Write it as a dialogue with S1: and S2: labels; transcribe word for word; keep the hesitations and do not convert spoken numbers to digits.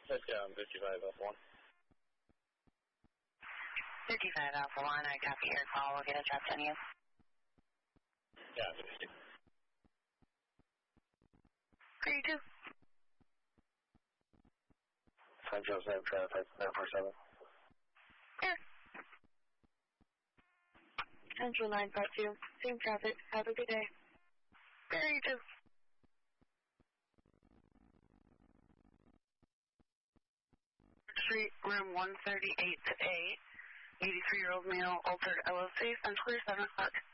S1: Let's go on fifty-five Alpha one.
S2: fifty-five Alpha one, I copy your call. We'll get a drop on you.
S1: Yeah, fifty.
S2: three two.
S1: Central Same traffic, nine four seven.
S2: Yeah. Central nine five two. Same traffic. Have a good day. Yeah, you too. Street, room one thirty-eight to eight. eighty-three-year-old male, altered L L C, Central seven o'clock.